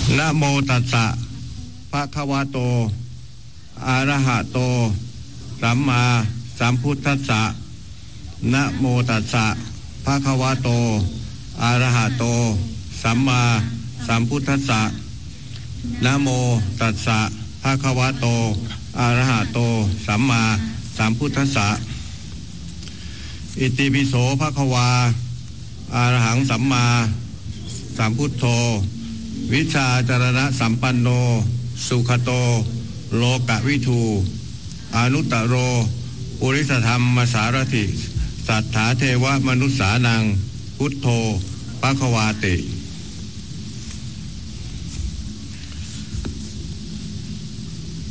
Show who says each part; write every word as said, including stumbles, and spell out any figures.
Speaker 1: นะโมตัสสะภะคะวะโตอะระหะโตสัมมาสัมพุทธัสสะนะโมตัสสะภะคะวะโตอะระหะโตสัมมาสัมพุทธัสสะนะโมตัสสะภะคะวะโตอะระหะโตสัมมาสัมพุทธัสสะอิติปิโสภะคะวาอะระหังสัมมาสัมพุทโธวิชาจารณะสัมปันโนสุขโตโลกวิทูอนุตตโรปุริสธรรมสารถิสัทธาเทวมนุษสานังพุทโธภควาติ